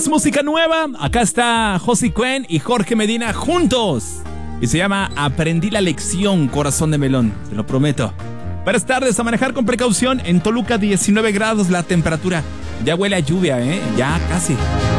tenemos música nueva. Acá está Josie Cuen y Jorge Medina juntos. Y se llama Aprendí la lección, corazón de melón. Te lo prometo. Buenas tardes, a manejar con precaución. En Toluca, 19 grados la temperatura. Ya huele a lluvia, ya casi.